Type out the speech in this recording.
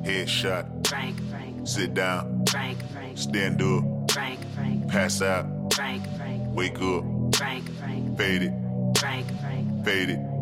Headshot. Frank, Frank. Sit down. Frank, Frank. Stand up. Frank, Frank. Pass out. Frank, Frank. Wake up. Frank, Frank. Fade it. Frank, Frank. Fade it.